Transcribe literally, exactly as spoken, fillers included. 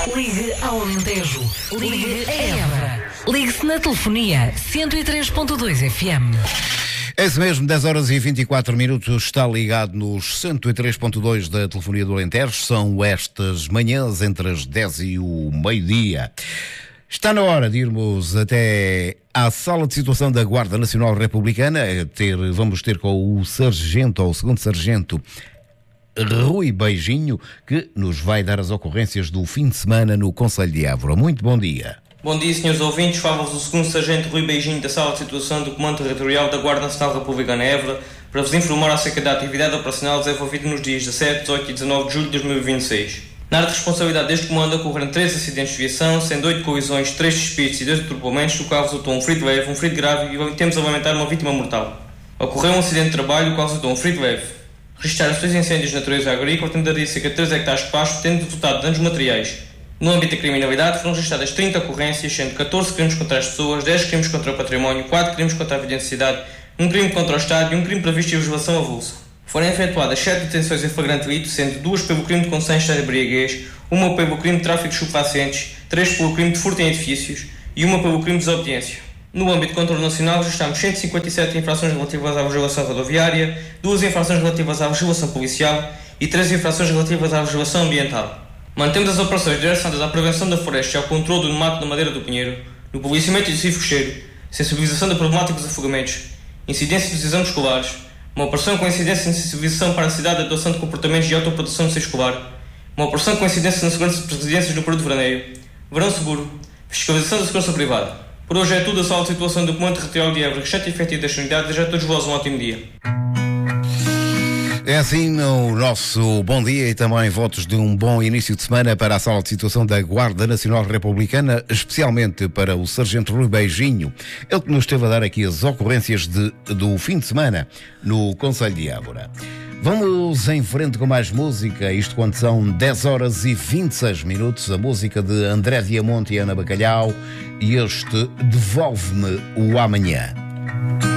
Ligue ao Alentejo. Ligue a Évora. Ligue-se na telefonia cento e três ponto dois F M. É isso mesmo, dez horas e vinte e quatro minutos, está ligado nos cento e três ponto dois da Telefonia do Alentejo. São estas manhãs entre as dez e o meio-dia. Está na hora de irmos até à Sala de Situação da Guarda Nacional Republicana. Ter, vamos ter com o Sargento, ou o segundo Sargento, Rui Beijinho, que nos vai dar as ocorrências do fim de semana no Concelho de Évora. Muito bom dia. Bom dia, senhores ouvintes. Fala-vos o segundo Sargento Rui Beijinho da Sala de Situação do Comando Territorial da Guarda Nacional Republicana Évora para vos informar acerca da atividade operacional desenvolvida nos dias dezassete, dezoito e dezanove de julho de dois mil e vinte e seis. Na área de responsabilidade deste comando ocorreram três acidentes de viação, sendo oito colisões, três despidos e dois atropelamentos, do qual resultou um ferido leve, um ferido grave e temos a lamentar uma vítima mortal. Ocorreu um acidente de trabalho, do qual resultou um ferido leve. Registraram-se dois incêndios de natureza agrícola, tendo daria cerca de três hectares de pasto, tendo resultado de danos materiais. No âmbito da criminalidade foram registradas trinta ocorrências, sendo catorze crimes contra as pessoas, dez crimes contra o património, quatro crimes contra a vida em sociedade, um crime contra o Estado e um crime previsto em legislação avulsa. Foram efetuadas sete detenções em flagrante delito, sendo duas pelo crime de condução em estado de embriaguez, uma pelo crime de tráfico de estupefacientes, três pelo crime de furto em edifícios e uma pelo crime de desobediência. No âmbito do controle nacional registramos cento e cinquenta e sete infrações relativas à legislação rodoviária, duas infrações relativas à legislação policial e três infrações relativas à legislação ambiental. Mantemos as operações direcionadas à prevenção da floresta e ao controle do mato da madeira do pinheiro, no policiamento intensivo cocheiro, sensibilização da problemática dos afogamentos, incidência dos exames escolares, uma operação com incidência de sensibilização para a necessidade de adoção de comportamentos de autoproteção no seio escolar, uma operação com incidência na segurança de residências no período de veraneio, verão seguro, fiscalização da segurança privada. Por hoje é tudo. A Sala de Situação do Comando Territorial de Évora, restante efetivo desta unidade, deseja a todos vós um ótimo dia. É assim o nosso bom dia e também votos de um bom início de semana para a Sala de Situação da Guarda Nacional Republicana, especialmente para o Sargento Rui Beijinho, ele que nos esteve a dar aqui as ocorrências de, do fim de semana no Concelho de Évora. Vamos em frente com mais música, isto quando são dez horas e vinte e seis minutos, a música de André Diamonte e Ana Bacalhau e este Devolve-me o Amanhã.